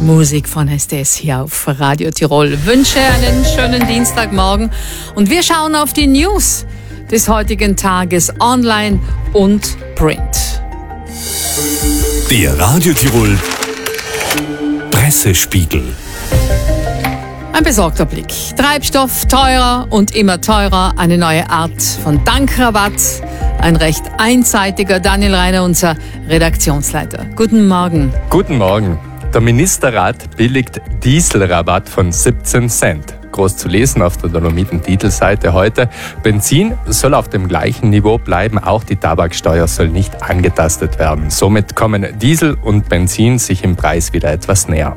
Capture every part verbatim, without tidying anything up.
Musik von S D S hier auf Radio Tirol. Wünsche einen schönen Dienstagmorgen und wir schauen auf die News des heutigen Tages online und print. Der Radio Tirol Pressespiegel. Ein besorgter Blick. Treibstoff teurer und immer teurer. Eine neue Art von Tankrabatt. Ein recht einseitiger Daniel Reiner, unser Redaktionsleiter. Guten Morgen. Guten Morgen. Der Ministerrat billigt Dieselrabatt von siebzehn Cent. Groß zu lesen auf der Dolomiten-Titelseite heute. Benzin soll auf dem gleichen Niveau bleiben, auch die Tabaksteuer soll nicht angetastet werden. Somit kommen Diesel und Benzin sich im Preis wieder etwas näher.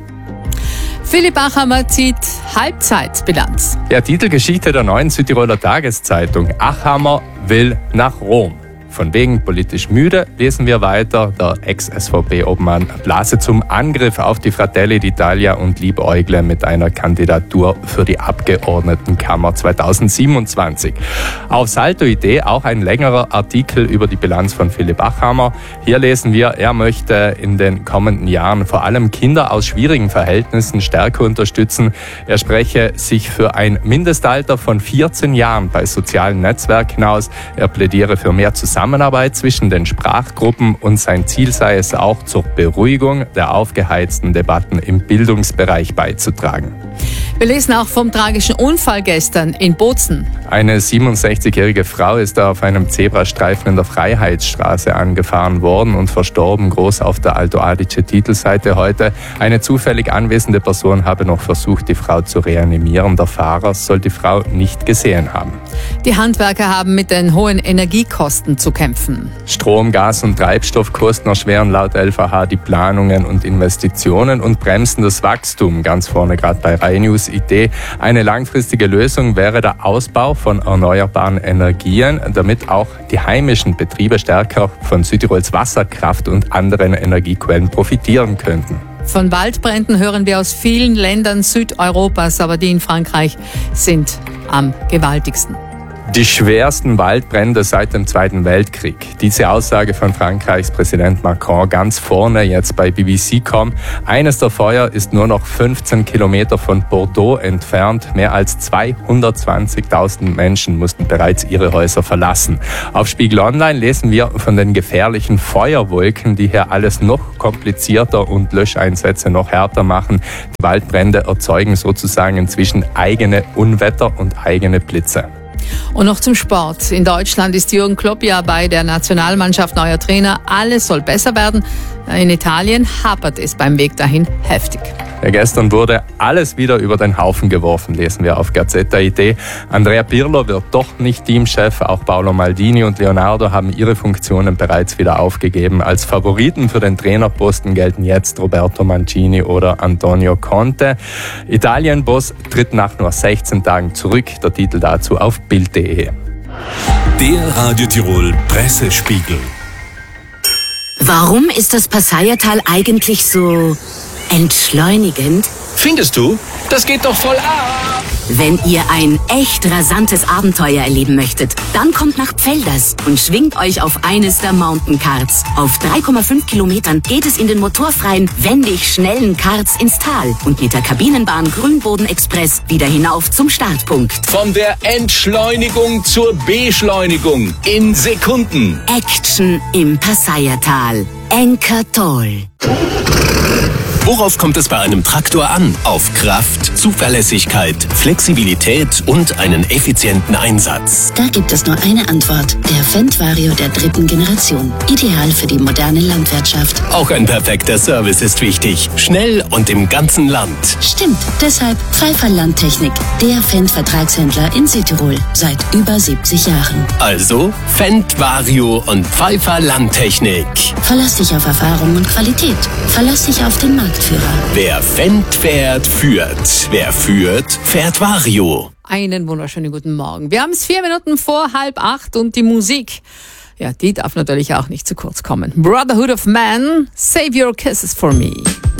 Philipp Achammer zieht Halbzeitbilanz. Ja, Titelgeschichte der neuen Südtiroler Tageszeitung. Achammer will nach Rom. Von wegen politisch müde lesen wir weiter. Der Ex-S V P-Obmann blase zum Angriff auf die Fratelli d'Italia und liebäugle mit einer Kandidatur für die Abgeordnetenkammer zweitausendsiebenundzwanzig. Auf Salto-Idee auch ein längerer Artikel über die Bilanz von Philipp Achammer. Hier lesen wir, er möchte in den kommenden Jahren vor allem Kinder aus schwierigen Verhältnissen stärker unterstützen. Er spreche sich für ein Mindestalter von vierzehn Jahren bei sozialen Netzwerken aus. Er plädiere für mehr Zusammenarbeit Zusammenarbeit zwischen den Sprachgruppen und sein Ziel sei es auch, zur Beruhigung der aufgeheizten Debatten im Bildungsbereich beizutragen. Wir lesen auch vom tragischen Unfall gestern in Bozen. Eine siebenundsechzigjährige Frau ist auf einem Zebrastreifen in der Freiheitsstraße angefahren worden und verstorben, groß auf der Alto Adige-Titelseite heute. Eine zufällig anwesende Person habe noch versucht, die Frau zu reanimieren. Der Fahrer soll die Frau nicht gesehen haben. Die Handwerker haben mit den hohen Energiekosten zu kämpfen. Strom, Gas und Treibstoffkosten erschweren laut L V H die Planungen und Investitionen und bremsen das Wachstum. Ganz vorne gerade bei Rai News Idee. Eine langfristige Lösung wäre der Ausbau von erneuerbaren Energien, damit auch die heimischen Betriebe stärker von Südtirols Wasserkraft und anderen Energiequellen profitieren könnten. Von Waldbränden hören wir aus vielen Ländern Südeuropas, aber die in Frankreich sind am gewaltigsten. Die schwersten Waldbrände seit dem Zweiten Weltkrieg. Diese Aussage von Frankreichs Präsident Macron ganz vorne jetzt bei B B C Punkt com. Eines der Feuer ist nur noch fünfzehn Kilometer von Bordeaux entfernt. Mehr als zweihundertzwanzigtausend Menschen mussten bereits ihre Häuser verlassen. Auf Spiegel Online lesen wir von den gefährlichen Feuerwolken, die hier alles noch komplizierter und Löscheinsätze noch härter machen. Die Waldbrände erzeugen sozusagen inzwischen eigene Unwetter und eigene Blitze. Und noch zum Sport. In Deutschland ist Jürgen Klopp ja bei der Nationalmannschaft neuer Trainer. Alles soll besser werden. In Italien hapert es beim Weg dahin heftig. Ja, gestern wurde alles wieder über den Haufen geworfen, lesen wir auf Gazzetta Idee. Andrea Pirlo wird doch nicht Teamchef. Auch Paolo Maldini und Leonardo haben ihre Funktionen bereits wieder aufgegeben. Als Favoriten für den Trainerposten gelten jetzt Roberto Mancini oder Antonio Conte. Italien-Boss tritt nach nur sechzehn Tagen zurück. Der Titel dazu auf bild punkt de. Der Radio Tirol Pressespiegel. Warum ist das Passaiertal eigentlich so entschleunigend? Findest du? Das geht doch voll ab! Wenn ihr ein echt rasantes Abenteuer erleben möchtet, dann kommt nach Pfelders und schwingt euch auf eines der Mountain Karts. Auf drei Komma fünf Kilometern geht es in den motorfreien, wendig schnellen Karts ins Tal und mit der Kabinenbahn Grünboden Express wieder hinauf zum Startpunkt. Von der Entschleunigung zur Beschleunigung in Sekunden. Action im Passaiertal. Enker toll. Worauf kommt es bei einem Traktor an? Auf Kraft, Zuverlässigkeit, Flexibilität und einen effizienten Einsatz. Da gibt es nur eine Antwort. Der Fendt Vario der dritten Generation. Ideal für die moderne Landwirtschaft. Auch ein perfekter Service ist wichtig. Schnell und im ganzen Land. Stimmt. Deshalb Pfeiffer Landtechnik. Der Fendt-Vertragshändler in Südtirol. Seit über siebzig Jahren. Also Fendt Vario und Pfeiffer Landtechnik. Verlass dich auf Erfahrung und Qualität. Verlass dich auf den Markt. Wer Fendt fährt, führt. Wer führt, fährt Vario. Einen wunderschönen guten Morgen. Wir haben es vier Minuten vor halb acht und die Musik, ja, die darf natürlich auch nicht zu kurz kommen. Brotherhood of Man, Save Your Kisses for Me.